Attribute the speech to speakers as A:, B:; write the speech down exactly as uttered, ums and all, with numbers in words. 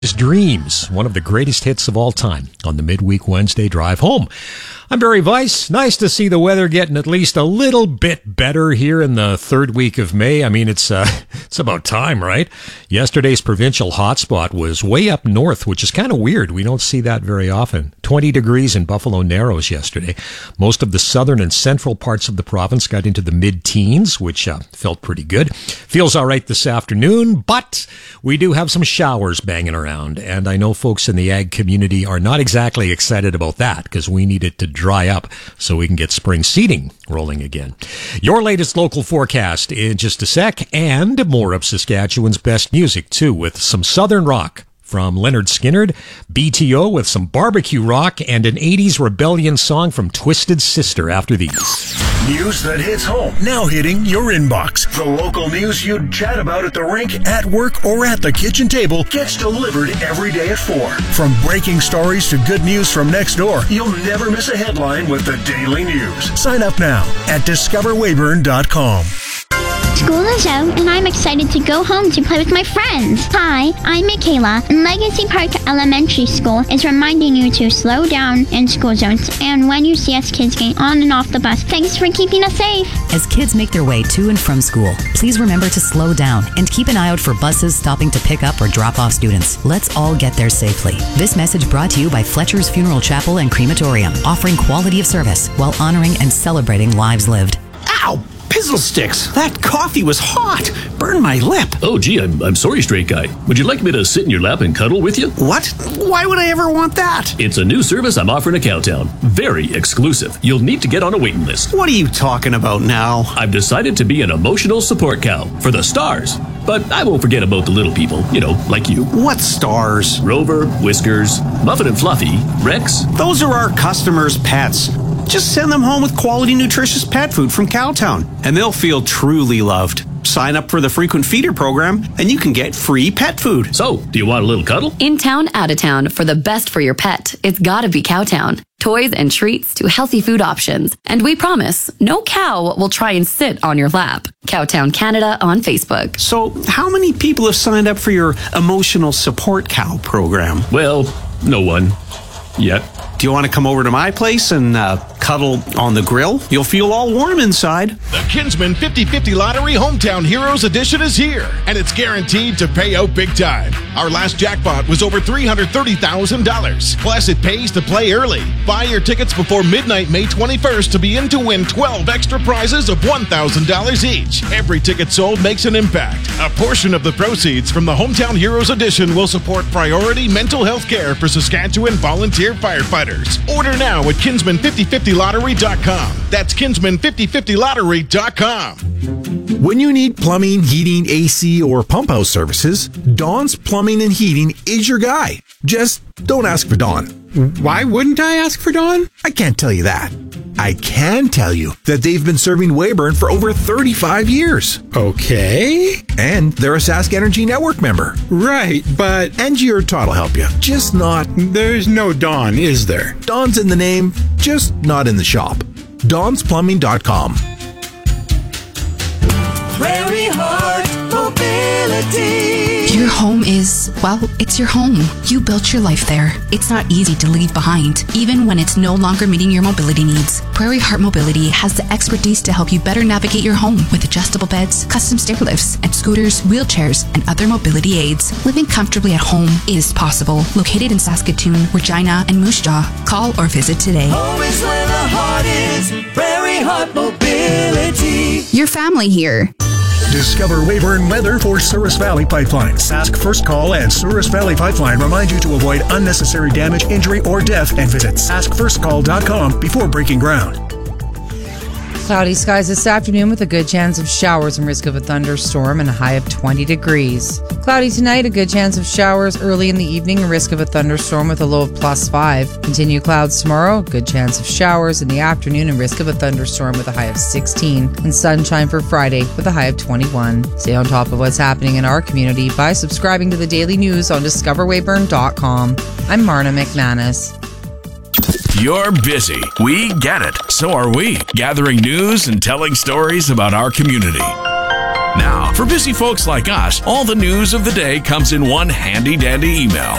A: Dreams, one of the greatest hits of all time on the midweek Wednesday drive home. I'm Barry Weiss. Nice to see the weather getting at least a little bit better here in the third week of May. I mean, it's uh, it's about time, right? Yesterday's provincial hotspot was way up north, which is kind of weird. We don't see that very often. twenty degrees in Buffalo Narrows yesterday. Most of the southern and central parts of the province got into the mid-teens, which uh, felt pretty good. Feels all right this afternoon, but we do have some showers banging around, and I know folks in the ag community are not exactly excited about that because we need it to dry up so we can get spring seeding rolling again. Your latest local forecast in just a sec, and more of Saskatchewan's best music too, with some southern rock from Leonard Skinnard, B T O with some barbecue rock, and an eighties rebellion song from Twisted Sister after these.
B: News that hits home, now hitting your inbox. The local news you'd chat about at the rink, at work, or at the kitchen table gets delivered every day at four. From breaking stories to good news from next door, you'll never miss a headline with the Daily News. Sign up now at discover weyburn dot com.
C: School is out, and I'm excited to go home to play with my friends. Hi, I'm Michaela, and Legacy Park Elementary School is reminding you to slow down in school zones and when you see us kids getting on and off the bus. Thanks for keeping us safe.
D: As kids make their way to and from school, please remember to slow down and keep an eye out for buses stopping to pick up or drop off students. Let's all get there safely. This message brought to you by Fletcher's Funeral Chapel and Crematorium, offering quality of service while honoring and celebrating lives lived.
E: Ow! Pizzle sticks! That coffee was hot! Burned my lip!
F: Oh, gee, I'm, I'm sorry, straight guy. Would you like me to sit in your lap and cuddle with you?
E: What? Why would I ever want that?
F: It's a new service I'm offering at Cowtown. Very exclusive. You'll need to get on a waiting list.
E: What are you talking about now?
F: I've decided to be an emotional support cow for the stars. But I won't forget about the little people, you know, like you.
E: What stars?
F: Rover, Whiskers, Muffin and Fluffy, Rex.
E: Those are our customers' pets. Just send them home with quality, nutritious pet food from Cowtown, and they'll feel truly loved. Sign up for the Frequent Feeder program, and you can get free pet food.
F: So, do you want a little cuddle?
G: In town, out of town, for the best for your pet, it's gotta be Cowtown. Toys and treats to healthy food options. And we promise, no cow will try and sit on your lap. Cowtown Canada on Facebook.
E: So, how many people have signed up for your emotional support cow program?
F: Well, no one. Yet.
E: Do you want to come over to my place and uh, cuddle on the grill? You'll feel all warm inside.
H: The Kinsman fifty fifty Lottery Hometown Heroes Edition is here, and it's guaranteed to pay out big time. Our last jackpot was over three hundred thirty thousand dollars. Plus, it pays to play early. Buy your tickets before midnight May twenty-first to be in to win twelve extra prizes of one thousand dollars each. Every ticket sold makes an impact. A portion of the proceeds from the Hometown Heroes Edition will support priority mental health care for Saskatchewan volunteer firefighters. Order now at kinsman fifty fifty lottery dot com. That's kinsman fifty fifty lottery dot com.
I: When you need plumbing, heating, A C, or pump house services, Don's Plumbing and Heating is your guy. Just don't ask for Don.
J: Why wouldn't I ask for Don?
I: I can't tell you that. I can tell you that they've been serving Weyburn for over thirty-five years.
J: Okay.
I: And they're a Sask Energy Network member.
J: Right, but...
I: Angie or Todd will help you. Just not...
J: There's no Don, is there?
I: Don's in the name, just not in the shop. dons plumbing dot com.
K: Prairie Heart Mobility.
L: Your home is, well, it's your home. You built your life there. It's not easy to leave behind, even when it's no longer meeting your mobility needs. Prairie Heart Mobility has the expertise to help you better navigate your home with adjustable beds, custom stair lifts, and scooters, wheelchairs, and other mobility aids. Living comfortably at home is possible. Located in Saskatoon, Regina, and Moose Jaw. Call or visit today.
K: Home is where the heart is. Prairie Heart Mobility.
L: Your family here.
B: Discover Weyburn weather for Souris Valley Pipeline. Sask First Call and Souris Valley Pipeline remind you to avoid unnecessary damage, injury, or death, and visit sask first call dot com before breaking ground.
M: Cloudy skies this afternoon with a good chance of showers and risk of a thunderstorm and a high of twenty degrees. Cloudy tonight, a good chance of showers early in the evening and risk of a thunderstorm with a low of plus five. Continue clouds tomorrow, good chance of showers in the afternoon and risk of a thunderstorm with a high of sixteen. And sunshine for Friday with a high of twenty-one. Stay on top of what's happening in our community by subscribing to the Daily News on discover weyburn dot com. I'm Marna McManus.
N: You're busy. We get it. So are we. Gathering news and telling stories about our community. Now, for busy folks like us, all the news of the day comes in one handy-dandy email.